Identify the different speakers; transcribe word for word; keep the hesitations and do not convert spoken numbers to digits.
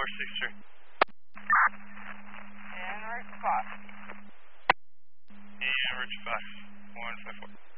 Speaker 1: four six three.
Speaker 2: And Route five.
Speaker 1: And Route five, one five four.